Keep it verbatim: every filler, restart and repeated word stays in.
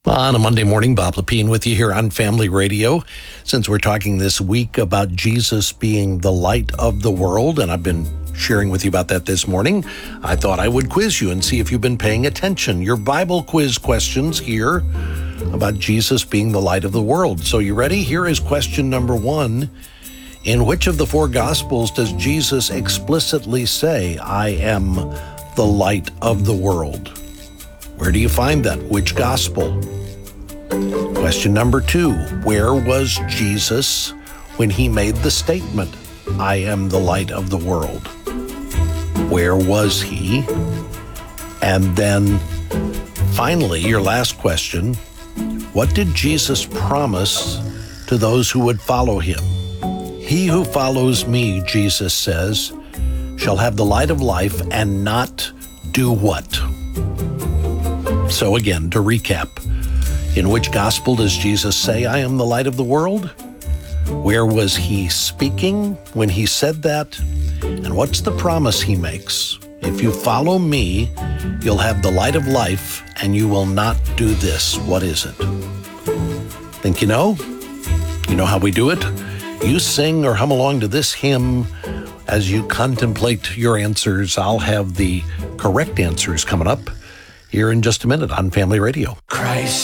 On a Monday morning, Bob Lepine with you here on Family Radio. Since we're talking this week about Jesus being the light of the world, and I've been sharing with you about that this morning, I thought I would quiz you and see if you've been paying attention. Your Bible quiz questions here about Jesus being the light of the world. So you ready? Here is question number one. In which of the four Gospels does Jesus explicitly say, I am the light of the world? Where do you find that? Which gospel? Question number two, where was Jesus when he made the statement, I am the light of the world? Where was he? And then finally, your last question, what did Jesus promise to those who would follow him? He who follows me, Jesus says, shall have the light of life and not do what? So again, to recap, in which gospel does Jesus say, I am the light of the world? Where was he speaking when he said that? And what's the promise he makes? If you follow me, you'll have the light of life and you will not do this. What is it? Think you know? You know how we do it? You sing or hum along to this hymn as you contemplate your answers. I'll have the correct answers coming up here in just a minute on Family Radio. Christ.